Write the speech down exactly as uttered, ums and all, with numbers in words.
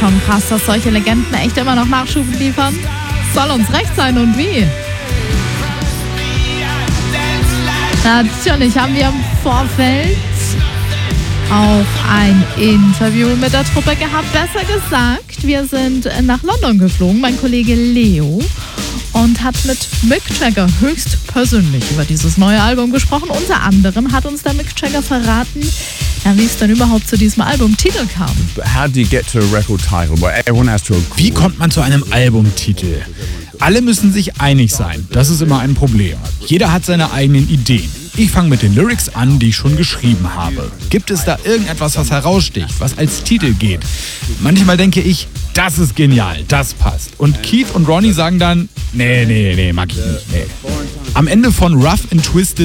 schon krass, dass solche Legenden echt immer noch Nachschub liefern. Soll uns recht sein und wie? Natürlich haben wir im Vorfeld auch ein Interview mit der Truppe gehabt. Besser gesagt, wir sind nach London geflogen, mein Kollege Leo, und hat mit Mick Jagger höchstpersönlich über dieses neue Album gesprochen. Unter anderem hat uns der Mick Jagger verraten, ja, wie es dann überhaupt zu diesem Albumtitel kam. How do you get to a record title? Well, everyone has to agree. Wie kommt man zu einem Albumtitel? Alle müssen sich einig sein. Das ist immer ein Problem. Jeder hat seine eigenen Ideen. Ich fange mit den Lyrics an, die ich schon geschrieben habe. Gibt es da irgendetwas, was heraussticht, was als Titel geht? Manchmal denke ich, das ist genial, das passt. Und Keith und Ronnie sagen dann, nee, nee, nee, mag ich nicht, nee. Am Ende von Rough and Twisted